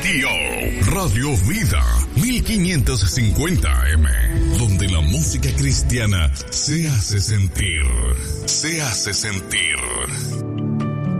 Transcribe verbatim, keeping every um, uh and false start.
Radio, Radio Vida, mil quinientos cincuenta A M, donde la música cristiana se hace sentir, se hace sentir.